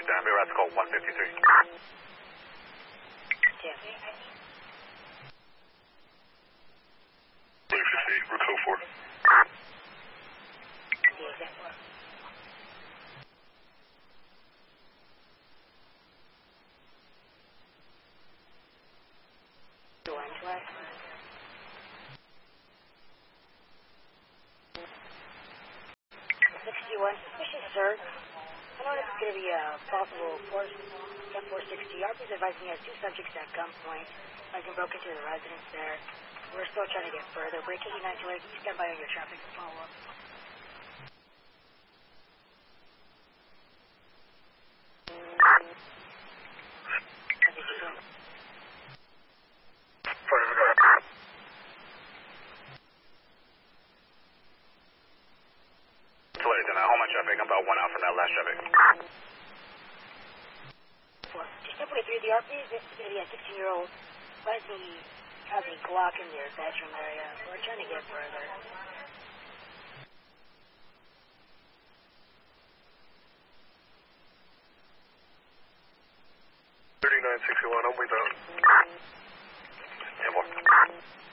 San Andreas, call 153. Yeah. 58, we're code 4. Yeah, exactly. Suspicious, sir. I know it's going to be a possible F460. RP's advising me has 2 subjects at gunpoint. I can broke into the residence there. We're still trying to get further. Break 89 to you stand by on your traffic to follow up. Traffic, I'm about 1 out from that last traffic. Just halfway through the RP, this is going to be a 16-year-old. Leslie has a Glock in their bedroom area. We're trying to get further. 3961, I'm with 10-4.